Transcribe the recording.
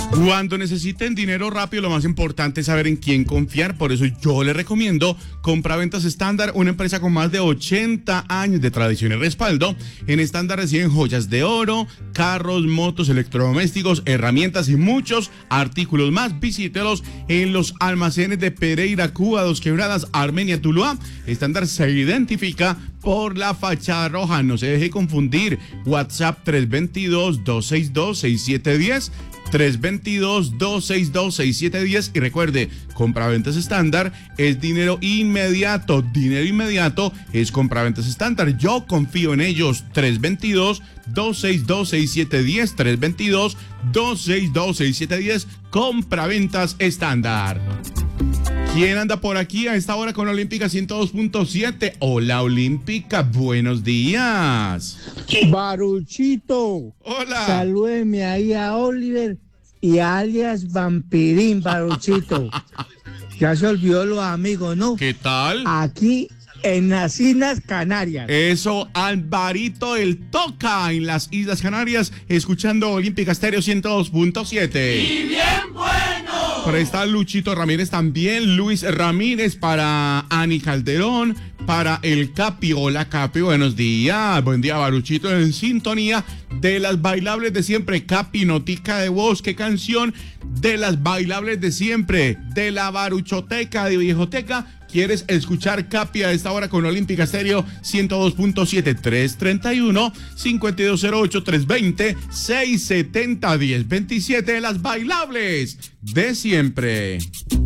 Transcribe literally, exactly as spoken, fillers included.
Cuando necesiten dinero rápido, lo más importante es saber en quién confiar. Por eso yo le recomiendo Compraventas Estándar, una empresa con más de ochenta años de tradición y respaldo. En Estándar reciben joyas de oro, carros, motos, electrodomésticos, herramientas y muchos artículos más. Visítelos en los almacenes de Pereira, Cuba, Dos Quebradas, Armenia, Tuluá. Estándar se identifica por la fachada roja. No se deje confundir. WhatsApp tres dos dos, dos seis dos, seis siete uno cero. tres dos dos, dos seis dos, seis siete uno cero y recuerde, Compraventas Estándar es dinero inmediato, dinero inmediato es Compraventas Estándar, yo confío en ellos. Tres dos dos, dos seis dos, seis siete uno cero, tres dos dos, dos seis dos, seis siete uno cero, Compraventas Estándar. ¿Quién anda por aquí a esta hora con Olímpica ciento dos punto siete? Hola Olímpica, buenos días. Baruchito. Hola. Salúdeme ahí a Oliver y a alias Vampirín, Baruchito. Ya se olvidó los amigos, ¿no? ¿Qué tal? Aquí en las Islas Canarias. Eso, Alvarito el Toca en las Islas Canarias, escuchando Olímpica Estéreo ciento dos punto siete. ¡Y bien bueno! Por ahí está Luchito Ramírez también, Luis Ramírez, para Ani Calderón, para el Capi. Hola Capi, buenos días. Buen día Baruchito, en sintonía de las bailables de siempre. Capi, notica de voz, ¿qué canción de las bailables de siempre? De la Baruchoteca, de Viejoteca, ¿quieres escuchar, Capi, a esta hora con Olímpica Estéreo ciento dos punto siete? Tres treinta y uno, cincuenta y dos cero ocho, tres veinte, seiscientos setenta, diez veintisiete, las bailables de siempre.